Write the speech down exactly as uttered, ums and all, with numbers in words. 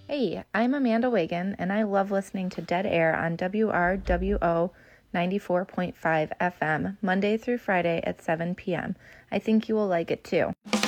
Hey, I'm Amanda Wagan, and I love listening to Dead Air on W R W O ninety-four point five F M, Monday through Friday at seven p.m. I think you will like it too.